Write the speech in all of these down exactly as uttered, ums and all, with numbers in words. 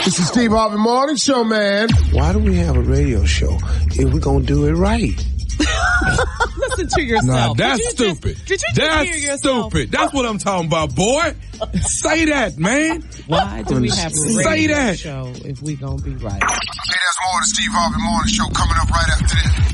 This is Steve Harvey Morning Show, man. Why do we have a radio show if we're going to do it right? Listen to yourself. Nah, that's did stupid. Just, did you just that's hear yourself? stupid. That's what I'm talking about, boy. Say that, man. Why do we have a radio Say that. show if we gonna be right? Hey, there's more of the Steve Harvey Morning Show coming up right after this.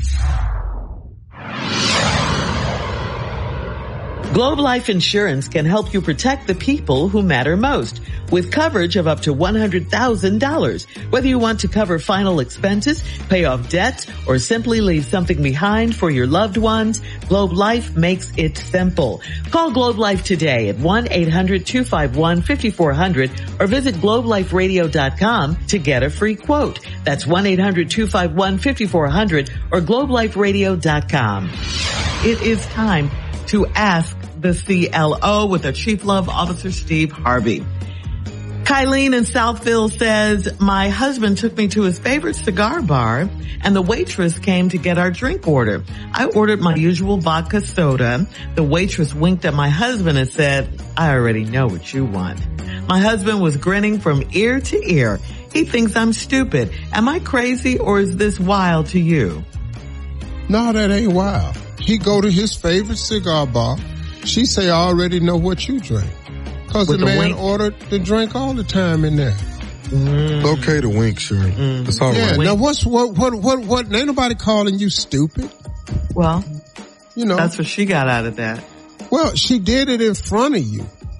Globe Life Insurance can help you protect the people who matter most with coverage of up to one hundred thousand dollars. Whether you want to cover final expenses, pay off debts, or simply leave something behind for your loved ones, Globe Life makes it simple. Call Globe Life today at one eight hundred two five one five four zero zero or visit globe life radio dot com to get a free quote. That's one eight hundred two five one five four zero zero or globe life radio dot com. It is time to ask the C L O with our Chief Love Officer, Steve Harvey. Kylene in Southfield says, my husband took me to his favorite cigar bar and the waitress came to get our drink order. I ordered my usual vodka soda. The waitress winked at my husband and said, I already know what you want. My husband was grinning from ear to ear. He thinks I'm stupid. Am I crazy or is this wild to you? No, that ain't wild. He go to his favorite cigar bar. She say, I already know what you drink. Cause the, the man wink? ordered the drink all the time in there. Mm. It's okay to wink, sure. Mm. It's all yeah, right. Now what's, what, what, what, what, ain't nobody calling you stupid. Well, you know. That's what she got out of that. Well, she did it in front of you.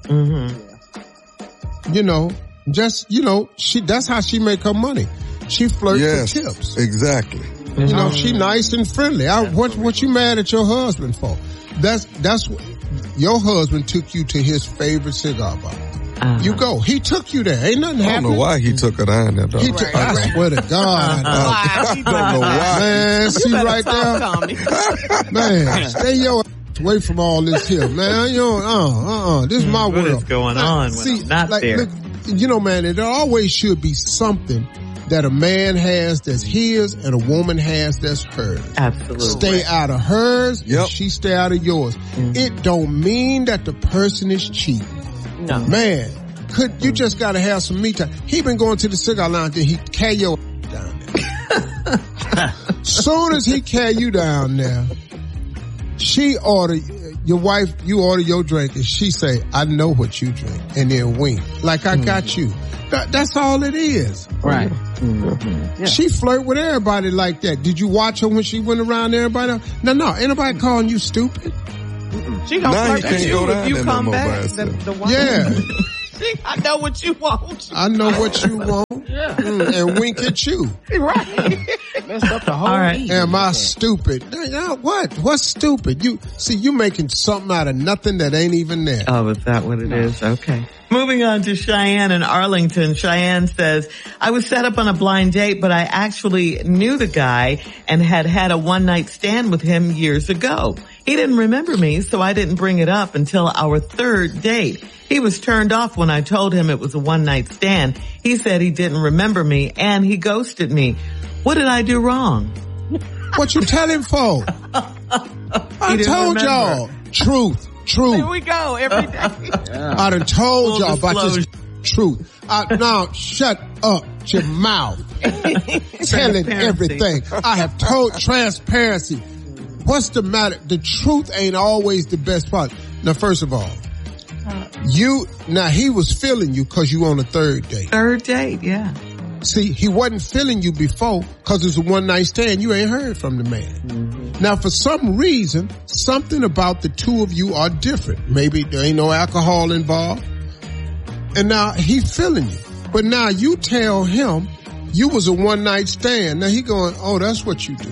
Mm-hmm. You know, just, you know, she, that's how she make her money. She flirts yes, with tips. Exactly. Mm-hmm. You know, she nice and friendly. I, what, what you mad at your husband for? That's, that's what, your husband took you to his favorite cigar bar. Uh-huh. You go. He took you there. Ain't nothing happening. I don't know why he took her down there, though. He took, right, I right. swear to God. I don't, don't know why. Man, see right there? Man, stay your ass away from all this here, man. You know, uh, uh, this is my what world. What is going now, on see, when I'm not like, there? Look, you know, man, there always should be something that a man has that's his and a woman has that's hers. Absolutely. Stay out of hers, yep. and she stay out of yours. Mm-hmm. It don't mean that the person is cheating. No. Man, could you just gotta have some me time. He been going to the cigar lounge and he carry your down there. Soon as he carry you down there, she order, your wife, you order your drink and she say, I know what you drink, and then wink. Like I mm-hmm. got you. That, that's all it is. Right. Mm-hmm. Yeah. She flirt with everybody like that. Did you watch her when she went around everybody? No, no. Ain't nobody calling you stupid. Mm-mm. She gonna flirt with you if you come back. The, the wife. Yeah. She, I know what you want. I know what you want. Yeah. Mm, and wink at you. Right. Messed up the whole all right. Am I stupid? No, what? What's stupid? You see, you making something out of nothing that ain't even there. Oh, is that what it no. is? Okay. Moving on to Cheyenne in Arlington. Cheyenne says, I was set up on a blind date, but I actually knew the guy and had had a one night stand with him years ago. He didn't remember me, so I didn't bring it up until our third date. He was turned off when I told him it was a one night stand. He said he didn't remember me and he ghosted me. What did I do wrong? What you tell him for? I told remember. y'all. Truth. Truth. Here we go every day. Yeah. I done told Full y'all disclosure. about this truth. I, now shut up your mouth. Telling everything. I have told transparency. What's the matter? The truth ain't always the best part. Now, first of all, you, now he was feeling you cause you on a third date. Third date, yeah. See, he wasn't feeling you before cause it's a one night stand. You ain't heard from the man. Mm-hmm. Now, for some reason, something about the two of you are different. Maybe there ain't no alcohol involved. And now he's feeling you. But now you tell him you was a one night stand. Now he going, oh, that's what you do.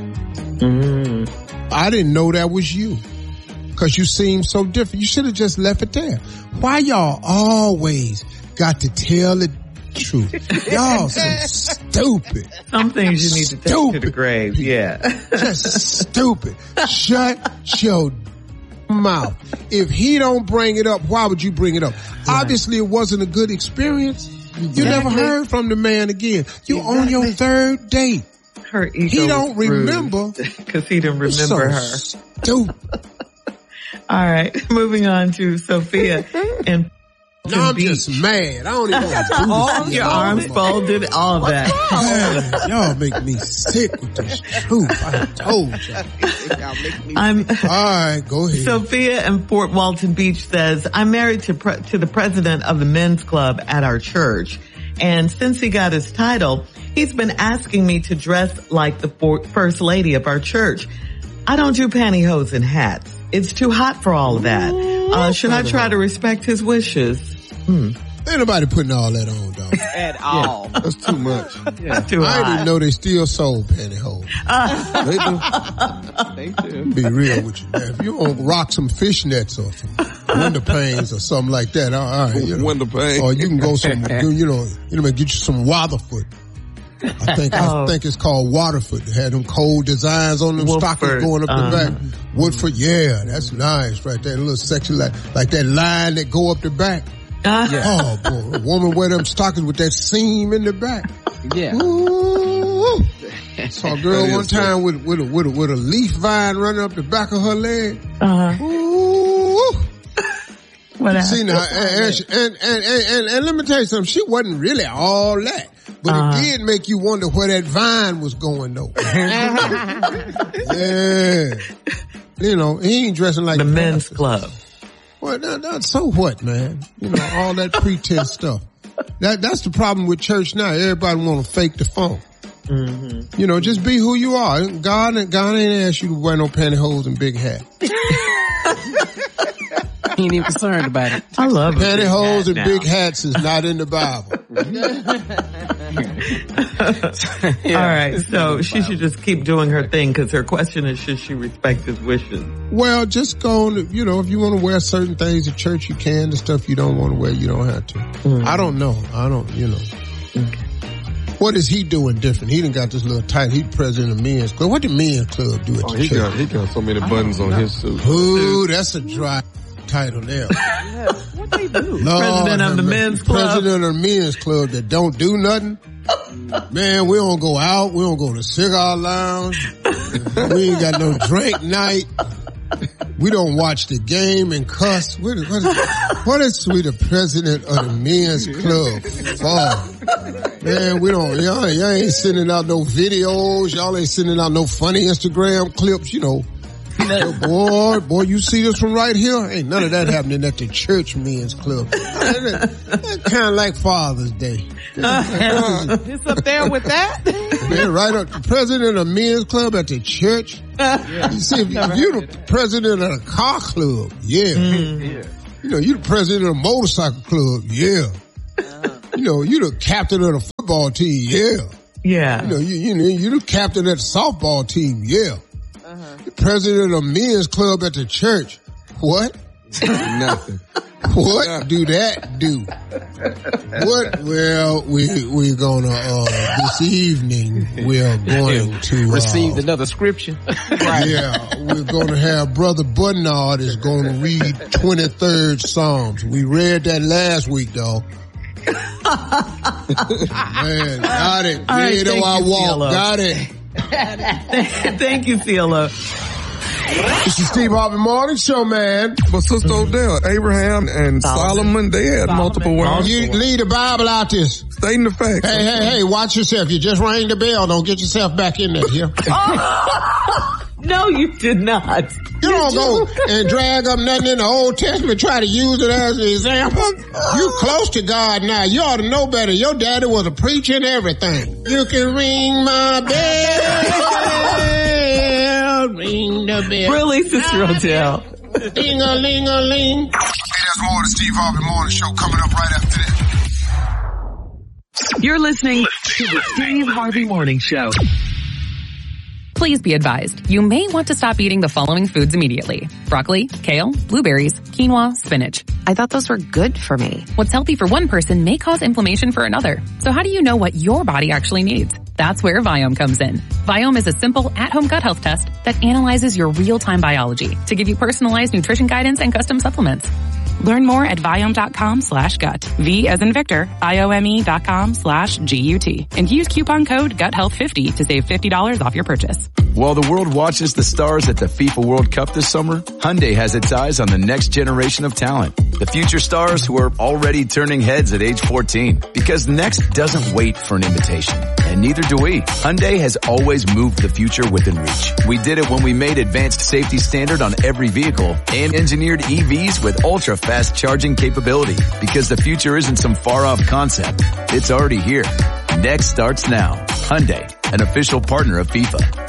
Mm-hmm. I didn't know that was you. Cause you seem so different. You should have just left it there. Why y'all always got to tell the truth? Y'all so stupid. Some things you need to take Stupid. to the grave, yeah. Just stupid. Shut your mouth. If he don't bring it up, why would you bring it up? Right. Obviously it wasn't a good experience. You exactly. never heard from the man again. You exactly. on your third date. Her ego he don't remember. Because he didn't remember so her. Stupid. All right. Moving on to Sophia. And No, I'm Beach. just mad. I don't even want to do all your arms folded, all of that. Man, y'all make me sick with this truth. I told y'all. I'm, all right, go ahead. Sophia in Fort Walton Beach says, I'm married to pre- to the president of the men's club at our church. And since he got his title, he's been asking me to dress like the for- first lady of our church. I don't do pantyhose and hats. It's too hot for all of that. Uh, should I try to respect his wishes? Hmm. Ain't nobody putting all that on, dog. At all. Yeah. That's too much. Yeah. Too I hot. didn't even know they still sold pantyhose. Uh. They do. They do. Be real with you, man. If you want to rock some fishnets or some window panes or something like that, all right. You know. Window panes. Or you can go some, you know, you know, get you some Waterfoot. I think oh. I think it's called Waterfoot. They had them cold designs on them Woodford. stockings going up uh-huh. the back. Woodford, yeah, that's nice right there. A little section like like that line that go up the back. Uh, yeah. Oh boy, a woman wear them stockings with that seam in the back. Yeah. Ooh. Saw a girl one time with with a, with a with a leaf vine running up the back of her leg. Uh-huh. Ooh. What happened? See now, and, and, and, and, and let me tell you something. She wasn't really all that. But uh-huh. it did make you wonder where that vine was going, though. Yeah. You know, he ain't dressing like the men's club. Well, that, that, so what, man? You know, all that pretense stuff. That That's the problem with church now. Everybody want to fake the funk. Mm-hmm. You know, just be who you are. God, God ain't asked you to wear no pantyhose and big hat. He ain't even concerned about it. I love pantyhose and now. Big hats is not in the Bible. Yeah, all right, so she should just keep doing her thing because her question is, should she respect his wishes? Well, just go on, you know, if you want to wear certain things at church, you can. The stuff you don't want to wear, you don't have to. Mm-hmm. I don't know. I don't, you know. Okay. What is he doing different? He done got this little tight. He's president of the men's club. What did men's club do at oh, the he church? Got, he got so many buttons on his suit. Ooh, that's a dry title there. Yeah. What they do? Lord, president of the men's club. President of the men's club that don't do nothing. Man, we don't go out. We don't go to cigar lounge. We ain't got no drink night. We don't watch the game and cuss. What is, what is, what is we the president of the men's club for? Man, we don't, y'all, y'all ain't sending out no videos. Y'all ain't sending out no funny Instagram clips, you know. boy, boy, you see this one right here? Ain't none of that happening at the church men's club. That's kind of like Father's Day. Uh, it's up there with that. Man, right up, the president of men's club at the church. Yeah. You see, if, you, if you're the president of the car club, yeah. Mm. yeah. You know, you're the president of the motorcycle club, yeah. Uh-huh. You know, you're the captain of the football team, yeah. Yeah. You know, you, you know, you're the captain of the softball team, yeah. Uh-huh. The president of men's club at the church. What? Nothing. What Nothing. do that do? What? Well, we, we're gonna, uh, this evening, we're going to, uh, receive another scripture. Right. Yeah, we're gonna have Brother Bernard is gonna read twenty-third Psalms. We read that last week, dog. Man, got it. All right, yeah, though I walk, got it. Thank you, C L O. It's the Steve Harvey Morning Show, man. But Sister Odell, Abraham and Solomon, Solomon they had Solomon. multiple wives. You leave the Bible out this. Stating the facts. Hey, hey, hey, watch yourself. You just rang the bell. Don't get yourself back in there here. No, you did not. You don't go and drag up nothing in the Old Testament, try to use it as an example. You close to God now. You ought to know better. Your daddy was a preacher and everything. You can ring my bell, ring the bell. Really, Sister Odell? Ding-a-ling-a-ling. Hey, there's more of the Steve Harvey Morning Show coming up right after this. You're listening to the Steve Harvey Morning Show. Please be advised, you may want to stop eating the following foods immediately. Broccoli, kale, blueberries, quinoa, spinach. I thought those were good for me. What's healthy for one person may cause inflammation for another. So how do you know what your body actually needs? That's where Viome comes in. Viome is a simple at-home gut health test that analyzes your real-time biology to give you personalized nutrition guidance and custom supplements. Learn more at Viome.com slash gut. V as in Victor, I-O-M-E dot com slash G-U-T. And use coupon code gut health fifty to save fifty dollars off your purchase. While the world watches the stars at the FIFA World Cup this summer, Hyundai has its eyes on the next generation of talent. The future stars who are already turning heads at age fourteen. Because next doesn't wait for an invitation. And neither do we. Hyundai has always moved the future within reach. We did it when we made advanced safety standard on every vehicle and engineered E Vs with ultra-fast charging capability. Because the future isn't some far-off concept. It's already here. Next starts now. Hyundai, an official partner of FIFA.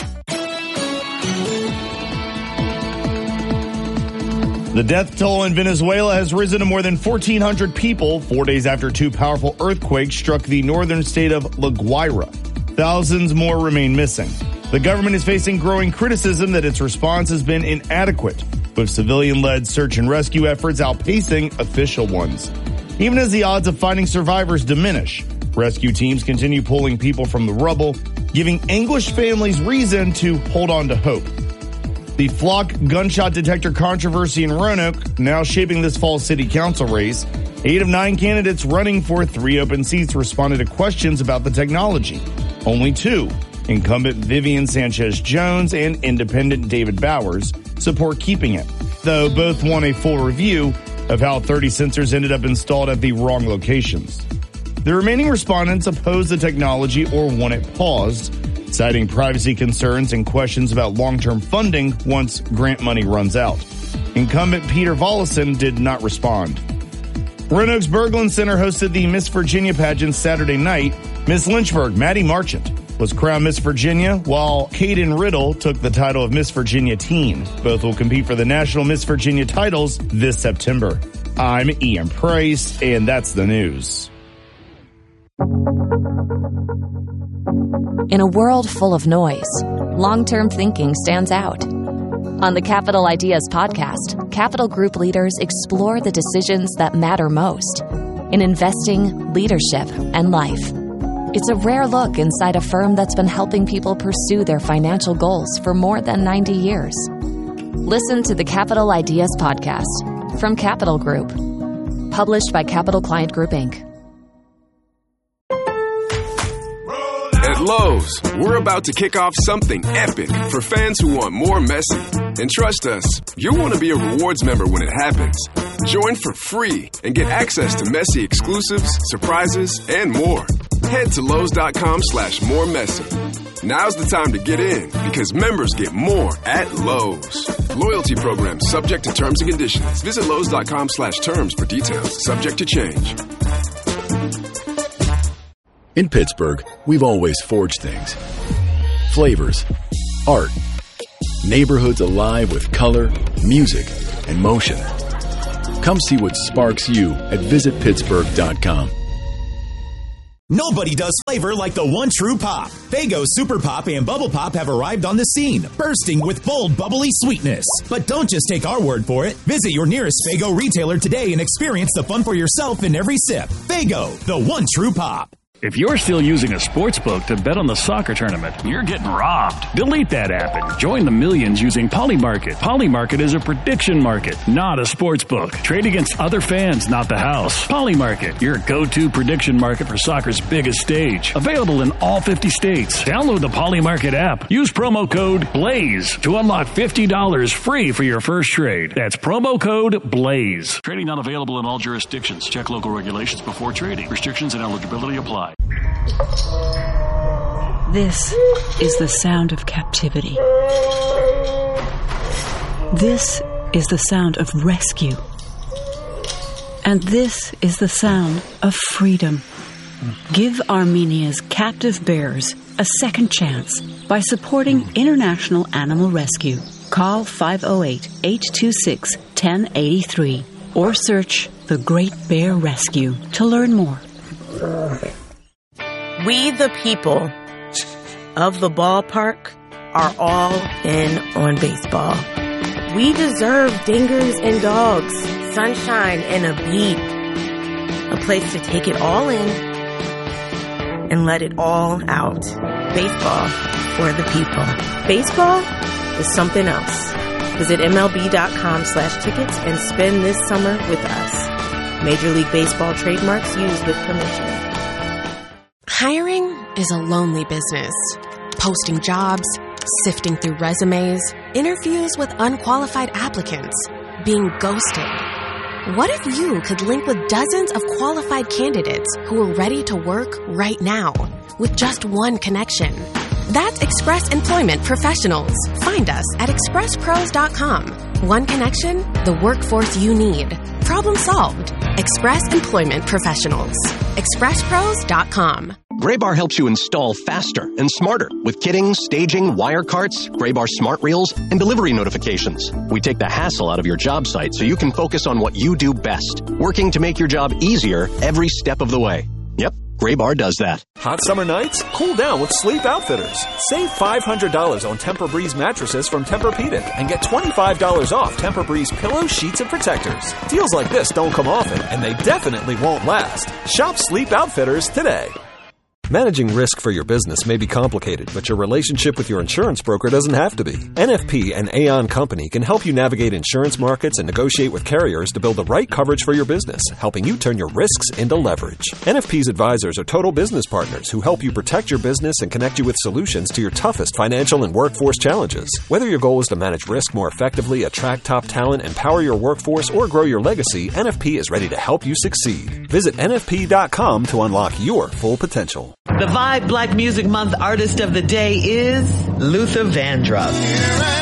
The death toll in Venezuela has risen to more than fourteen hundred people, four days after two powerful earthquakes struck the northern state of La Guaira. Thousands more remain missing. The government is facing growing criticism that its response has been inadequate, with civilian-led search and rescue efforts outpacing official ones. Even as the odds of finding survivors diminish, rescue teams continue pulling people from the rubble, giving anguished families reason to hold on to hope. The Flock gunshot detector controversy in Roanoke now shaping this fall's city council race. Eight of nine candidates running for three open seats responded to questions about the technology. Only two, incumbent Vivian Sanchez Jones and independent David Bowers, support keeping it, though both won a full review of how thirty sensors ended up installed at the wrong locations. The remaining respondents opposed the technology or want it paused, citing privacy concerns and questions about long-term funding once grant money runs out. Incumbent Peter Volleson did not respond. Roanoke's Berglund Center hosted the Miss Virginia pageant Saturday night. Miss Lynchburg, Maddie Marchant, was crowned Miss Virginia, while Caden Riddle took the title of Miss Virginia Teen. Both will compete for the National Miss Virginia titles this September. I'm Ian Price, and that's the news. In a world full of noise, long-term thinking stands out. On the Capital Ideas podcast, Capital Group leaders explore the decisions that matter most in investing, leadership, and life. It's a rare look inside a firm that's been helping people pursue their financial goals for more than ninety years. Listen to the Capital Ideas podcast from Capital Group, published by Capital Client Group, Incorporated. At Lowe's, we're about to kick off something epic for fans who want more Messi. And trust us, you'll want to be a rewards member when it happens. Join for free and get access to Messi exclusives, surprises, and more. Head to Lowe's.com slash more Messi. Now's the time to get in because members get more at Lowe's. Loyalty program subject to terms and conditions. Visit Lowe's.com slash terms for details. Subject to change. In Pittsburgh, we've always forged things. Flavors, art, neighborhoods alive with color, music, and motion. Come see what sparks you at visit pittsburgh dot com. Nobody does flavor like the one true pop. Faygo Super Pop and Bubble Pop have arrived on the scene, bursting with bold, bubbly sweetness. But don't just take our word for it. Visit your nearest Faygo retailer today and experience the fun for yourself in every sip. Faygo, the one true pop. If you're still using a sports book to bet on the soccer tournament, you're getting robbed. Delete that app and join the millions using Polymarket. Polymarket is a prediction market, not a sports book. Trade against other fans, not the house. Polymarket, your go-to prediction market for soccer's biggest stage. Available in all fifty states. Download the Polymarket app. Use promo code BLAZE to unlock fifty dollars free for your first trade. That's promo code BLAZE. Trading not available in all jurisdictions. Check local regulations before trading. Restrictions and eligibility apply. This is the sound of captivity. This is the sound of rescue. And this is the sound of freedom. Give Armenia's captive bears a second chance by supporting International Animal Rescue. Call five oh eight, eight two six, one oh eight three or search The Great Bear Rescue to learn more. We, the people of the ballpark, are all in on baseball. We deserve dingers and dogs, sunshine and a beat, a place to take it all in and let it all out. Baseball for the people. Baseball is something else. Visit MLB.com slash tickets and spend this summer with us. Major League Baseball trademarks used with permission. Hiring is a lonely business. Posting jobs, sifting through resumes, interviews with unqualified applicants, being ghosted. What if you could link with dozens of qualified candidates who are ready to work right now with just one connection? That's Express Employment Professionals. Find us at express pros dot com. One connection, the workforce you need. Problem solved. Express Employment Professionals. express pros dot com. Graybar helps you install faster and smarter with kitting, staging, wire carts, Graybar smart reels, and delivery notifications. We take the hassle out of your job site so you can focus on what you do best, working to make your job easier every step of the way. Yep, Graybar does that. Hot summer nights? Cool down with Sleep Outfitters. Save five hundred dollars on Tempur-Breeze mattresses from Tempur-Pedic and get twenty-five dollars off Tempur-Breeze pillows, sheets, and protectors. Deals like this don't come often, and they definitely won't last. Shop Sleep Outfitters today. Managing risk for your business may be complicated, but your relationship with your insurance broker doesn't have to be. N F P and Aon Company can help you navigate insurance markets and negotiate with carriers to build the right coverage for your business, helping you turn your risks into leverage. N F P's advisors are total business partners who help you protect your business and connect you with solutions to your toughest financial and workforce challenges. Whether your goal is to manage risk more effectively, attract top talent, empower your workforce, or grow your legacy, N F P is ready to help you succeed. Visit N F P dot com to unlock your full potential. The Vibe Black Music Month artist of the day is Luther Vandross.